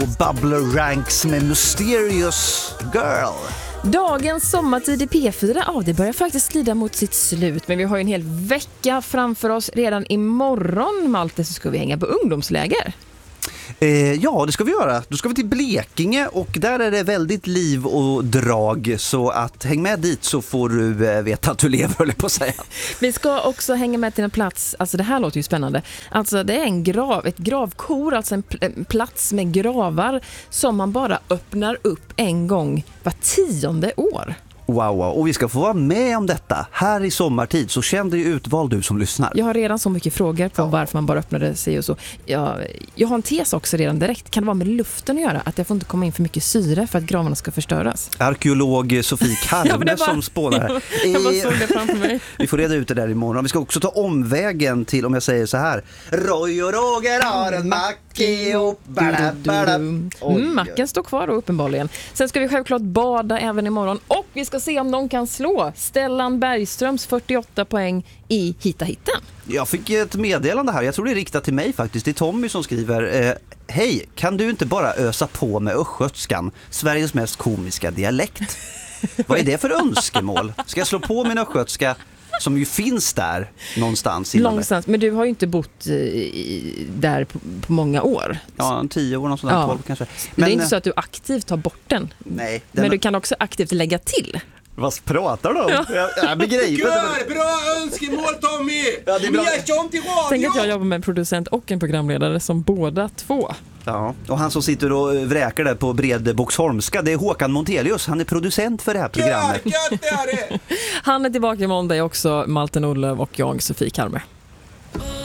Bubbler Ranks med Mysterious Girl. Dagens sommartid i P4, det börjar faktiskt lida mot sitt slut. Men vi har ju en hel vecka framför oss. Redan imorgon, Malte, så ska vi hänga på ungdomsläger. Ja, det ska vi göra. Då ska vi till Blekinge och där är det väldigt liv och drag. Så att häng med dit så får du veta att du lever, höll jag på att säga. Vi ska också hänga med till en plats, alltså det här låter ju spännande. Alltså det är ett gravkor, alltså en plats med gravar som man bara öppnar upp en gång var 10:e år. Wow, och vi ska få vara med om detta här i sommartid, så känn dig utvald du som lyssnar. Jag har redan så mycket frågor på varför man bara öppnade sig och så. Jag har en tes också redan direkt. Kan det vara med luften att göra? Att jag får inte komma in för mycket syre för att gravarna ska förstöras? Arkeolog Sofie Karme som spånar. Jag bara såg det framför mig. Vi får reda ut det där imorgon. Vi ska också ta omvägen till, om jag säger så här, Roy och Roger har en macke ihop. Macken står kvar då uppenbarligen. Sen ska vi självklart bada även imorgon. Och vi ska se om de kan slå Stellan Bergströms 48 poäng i Hitta-hitten. Jag fick ett meddelande här. Jag tror det är riktat till mig faktiskt. Det är Tommy som skriver: hej, kan du inte bara ösa på med östgötskan, Sveriges mest komiska dialekt? Vad är det för önskemål? Ska jag slå på min östgötska som ju finns där någonstans? Någonstans, men du har ju inte bott där på många år. Ja, 10 år, någon sån där 12 kanske. Men det är inte så att du aktivt tar bort den. Nej. Men du kan också aktivt lägga till. Vad pratar du om? Ja. Jag begriper. Bra önskemål, Tommy! Ja, det är bra. Tänk att jag jobbar med en producent och en programledare som båda två. Ja, och han som sitter och vräker där på Bredboxholmska, det är Håkan Montelius. Han är producent för det här programmet. Han är tillbaka i måndag också, Malte Nordlöf och jag, Sofie Karme.